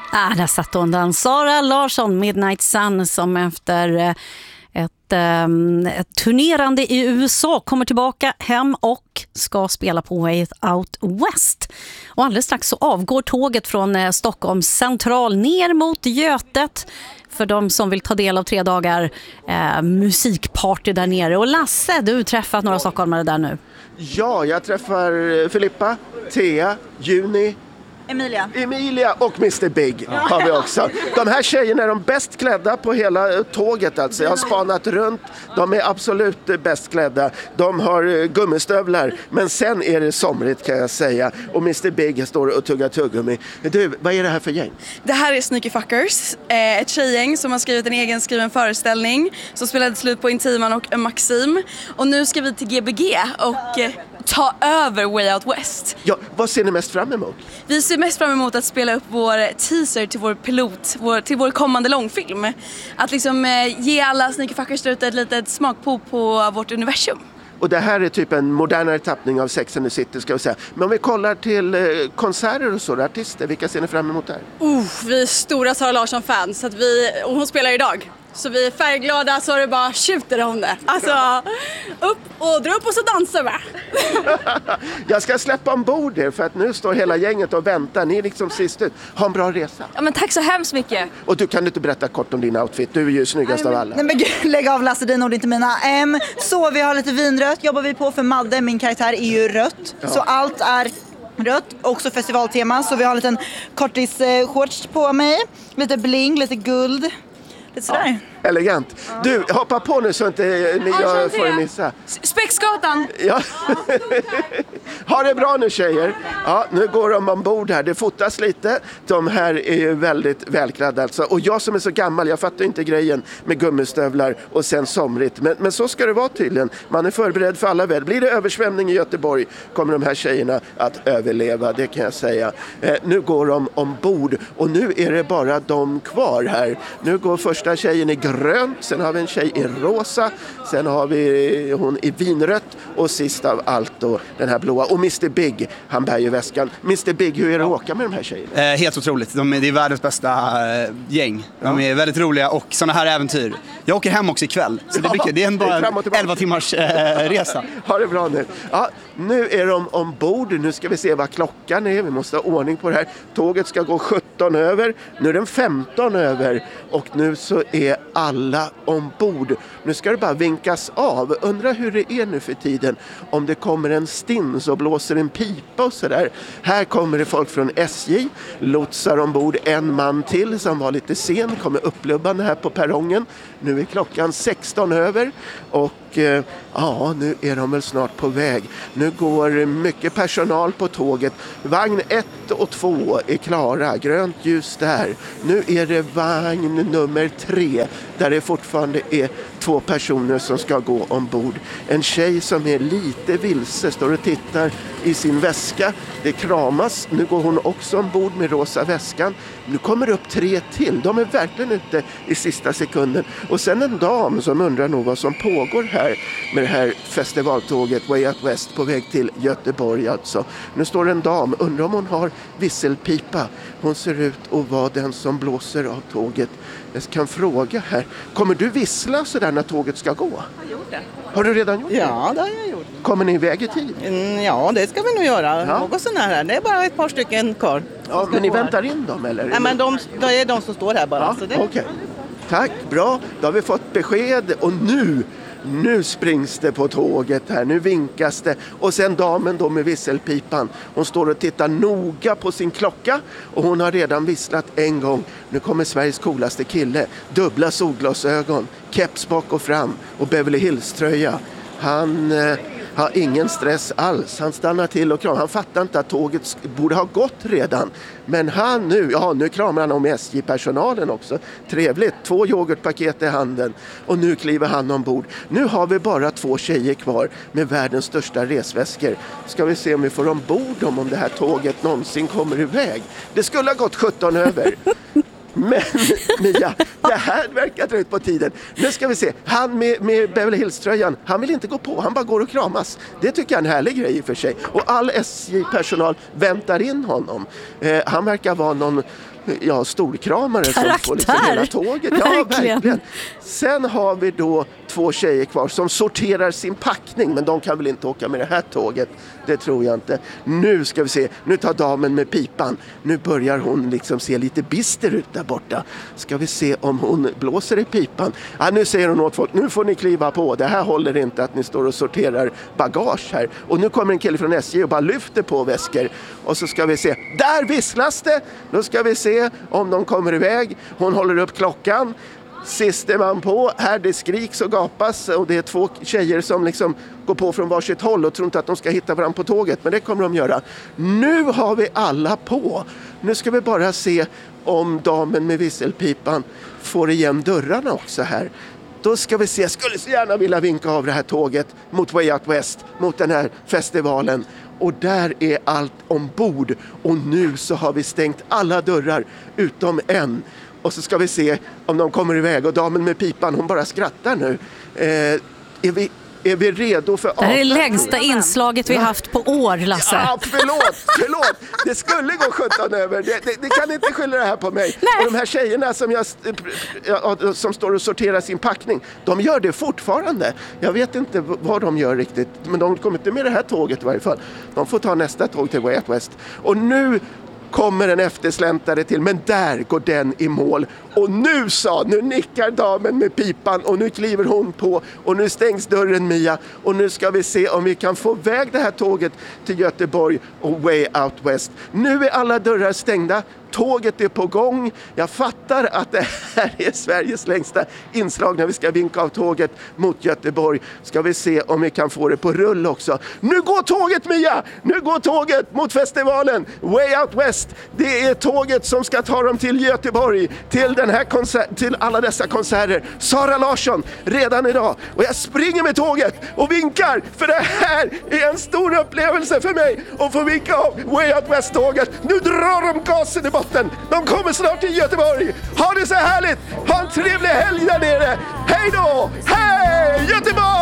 Där satt hon den. Sara Larsson, Midnight Sun, som efter ett turnerande i USA kommer tillbaka hem och ska spela på Way Out West. Och alldeles strax så avgår tåget från Stockholms central ner mot Götet för de som vill ta del av 3 dagar musikparty där nere. Och Lasse, du träffat några stockholmare där nu. Ja, jag träffar Filippa, Thea, Juni, Emilia och Mr. Big har vi också. De här tjejerna är de bäst klädda på hela tåget alltså. Jag har spanat runt. De är absolut bäst klädda. De har gummistövlar. Men sen är det somrigt kan jag säga. Och Mr. Big står och tuggar tuggummi. Du, vad är det här för gäng? Det här är Sneaky Fuckers. Ett tjejgäng som har skrivit en egen skriven föreställning. Som spelade slut på Intiman och Maxim. Och nu ska vi till Gbg och ta över Way Out West. Ja, vad ser ni mest fram emot? Vi ser mest fram emot att spela upp vår teaser till vår pilot, till vår kommande långfilm. Att liksom ge alla Sneaky Fuckers där ute ett litet smakprov på vårt universum. Och det här är typ en modernare tappning av Sex and the City ska vi säga. Men om vi kollar till konserter och så, artister, vilka ser ni fram emot där? Vi är stora Sara Larsson-fans och hon spelar idag. Så vi är färgglada så det bara tjuter om det. Alltså, upp och dra upp och så dansar vi. Jag ska släppa ombord er för att nu står hela gänget och väntar. Ni är liksom sist ut. Ha en bra resa. Ja, men tack så hemskt mycket. Och du kan inte berätta kort om din outfit. Du är ju snyggast av alla. Nej men gud, lägg av Lasse, dina ord inte mina. Så vi har lite vinrött, jobbar vi på för Madde. Min karaktär är ju rött. Ja. Så allt är rött, också festivaltema. Så vi har en liten kortis-shorts på mig. Lite bling, lite guld. Lite sådär. Ja, elegant. Du, hoppa på nu så inte ni får missa. Späcksgatan! Ja. Ha det bra nu tjejer. Ja, nu går de ombord här. Det fotas lite. De här är ju väldigt välklädda alltså. Och jag som är så gammal, jag fattar inte grejen med gummistövlar och sen somrigt. Men så ska det vara tydligen. Man är förberedd för alla väl. Blir det översvämning i Göteborg kommer de här tjejerna att överleva, det kan jag säga. Nu går de ombord och nu är det bara de kvar här. Nu går första tjejen i grönt, sen har vi en tjej i rosa, sen har vi hon i vinrött och sist av allt då den här blåa. Och Mr. Big, han bär ju väskan. Mr. Big, hur är det att åka med de här tjejerna? Helt otroligt. Det är världens bästa gäng. De är väldigt roliga och sådana här äventyr. Jag åker hem också ikväll, så det är en bara 11 timmars resa. Ha det bra nu. Ja, nu är de ombord. Nu ska vi se vad klockan är. Vi måste ha ordning på det här. Tåget ska gå 17 över. Nu är den 15 över. Och nu så är alla ombord. Nu ska det bara vinkas av. Undrar hur det är nu för tiden. Om det kommer en stins och blåser en pipa och sådär. Här kommer det folk från SJ. Lotsar ombord en man till som var lite sen. Kommer upplubbande här på perrongen. Nu är klockan 16 över. Och ja, nu är de väl snart på väg. Nu går mycket personal på tåget. Vagn 1 och 2 är klara. Grönt ljus där. Nu är det vagn nummer 3 där det fortfarande är 2 personer som ska gå ombord. En tjej som är lite vilse står och tittar i sin väska. Det kramas. Nu går hon också ombord med rosa väskan. Nu kommer det upp 3 till. De är verkligen ute i sista sekunden. Och sen en dam som undrar nog vad som pågår här med det här festivaltåget Way Out West på väg till Göteborg alltså. Nu står en dam, undrar om hon har visselpipa. Hon ser ut att vara den som blåser av tåget. Jag kan fråga här. Kommer du vissla så där när tåget ska gå? Jag har gjort det. Har du redan gjort det? Ja, det har jag gjort. Kommer ni iväg i tid? Ja, det ska vi nog göra. Ja. Något sån här. Det är bara ett par stycken kvar. Ja, men ni väntar in dem eller? Nej, men det är de som står här bara. Ja, det... okej. Tack, bra. Då har vi fått besked och nu springs det på tåget här, nu vinkas det. Och sen damen då med visselpipan. Hon står och tittar noga på sin klocka och hon har redan visslat en gång. Nu kommer Sveriges coolaste kille. Dubbla solglasögon, keps bak och fram och Beverly Hills-tröja. Han har ingen stress alls. Han stannar till och kramar. Han fattar inte att tåget borde ha gått redan. Men nu kramar han om SJ-personalen också. Trevligt. 2 yoghurtpaket i handen. Och nu kliver han ombord. Nu har vi bara 2 tjejer kvar med världens största resväskor. Ska vi se om vi får ombord dem om det här tåget någonsin kommer iväg. Det skulle ha gått 17 över. Men Mia, det här verkar dra ut på tiden. Nu ska vi se, han med Beverly Hills-tröjan, han vill inte gå på, han bara går och kramas. Det tycker jag är en härlig grej i och för sig. Och all SJ-personal väntar in honom. Han verkar vara storkramare som får liksom hela tåget. Ja, verkligen. Sen har vi då 2 tjejer kvar som sorterar sin packning, men de kan väl inte åka med det här tåget. Det tror jag inte. Nu ska vi se. Nu tar damen med pipan. Nu börjar hon liksom se lite bister ut där borta. Ska vi se om hon blåser i pipan. Nu säger hon åt folk, nu får ni kliva på. Det här håller inte att ni står och sorterar bagage här. Och nu kommer en kille från SJ och bara lyfter på väskor. Och så ska vi se. Där visslas det! Då ska vi se om de kommer iväg. Hon håller upp klockan. Sist är man på. Här det skriks och gapas. Och det är 2 tjejer som liksom går på från varsitt håll och tror inte att de ska hitta varandra på tåget. Men det kommer de göra. Nu har vi alla på. Nu ska vi bara se om damen med visselpipan får igen dörrarna också här. Då ska vi se. Jag skulle så gärna vilja vinka av det här tåget mot Way Out West. Mot den här festivalen. Och där är allt ombord. Och nu så har vi stängt alla dörrar utom en. Och så ska vi se om de kommer iväg. Och damen med pipan, hon bara skrattar nu. Är vi redo för det här är det längsta inslaget vi haft på år, Lasse. Ja, förlåt. Det skulle gå 17 över. Det kan inte skylla det här på mig. Nej. Och de här tjejerna som står och sorterar sin packning, de gör det fortfarande. Jag vet inte vad de gör riktigt. Men de kommer inte med det här tåget i varje fall. De får ta nästa tåg till Way Out West. Och nu kommer en eftersläntare till, men där går den i mål. Och nu nickar damen med pipan och nu kliver hon på och nu stängs dörren, Mia. Och nu ska vi se om vi kan få iväg det här tåget till Göteborg och Way Out West. Nu är alla dörrar stängda. Tåget är på gång. Jag fattar att det här är Sveriges längsta inslag när vi ska vinka av tåget mot Göteborg. Ska vi se om vi kan få det på rull också. Nu går tåget, Mia! Nu går tåget mot festivalen. Way Out West. Det är tåget som ska ta dem till Göteborg. Till den här till alla dessa konserter. Sara Larsson, redan idag. Och jag springer med tåget och vinkar. För det här är en stor upplevelse för mig. Att få vinka av Way Out West-tåget. Nu drar de gasen i botten. De kommer snart till Göteborg. Ha det så härligt. Ha en trevlig helg där nere. Hej då! Hej Göteborg!